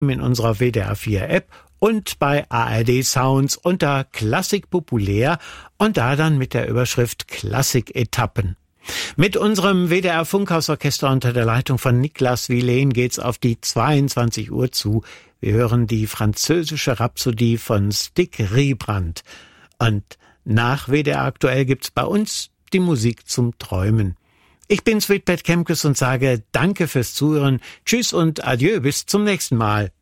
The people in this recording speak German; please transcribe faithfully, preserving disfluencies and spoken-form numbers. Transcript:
in unserer W D R vier App und bei A R D Sounds unter Klassik populär und da dann mit der Überschrift Klassik-Etappen. Mit unserem W D R Funkhausorchester unter der Leitung von Niklas Wilen geht's auf die zweiundzwanzig Uhr zu. Wir hören die französische Rhapsodie von Stig Riebrand. Und nach W D R aktuell gibt's bei uns die Musik zum Träumen. Ich bin Sweetbet Kemkes und sage Danke fürs Zuhören. Tschüss und Adieu, bis zum nächsten Mal.